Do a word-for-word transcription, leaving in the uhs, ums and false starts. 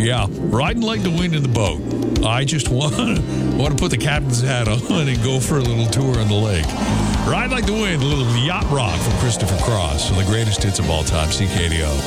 Yeah, riding like the wind in the boat. I just want, want to put the captain's hat on and go for a little tour on the lake. Ride like the wind, a little yacht rock from Christopher Cross, one of the greatest hits of all time, C K D O.